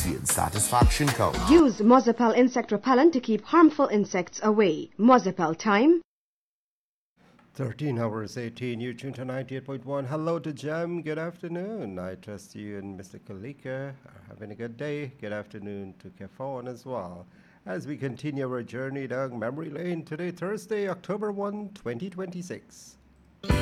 Transient Satisfaction Code. Use Mozapel insect repellent to keep harmful insects away. Mozapel time. 13 hours 18, you tune to 98.1. Hello to Jem, good afternoon. I trust you and Mr. Kalika are having a good day. Good afternoon to Kefon as well. As we continue our journey down memory lane today, Thursday, October 1, 2026.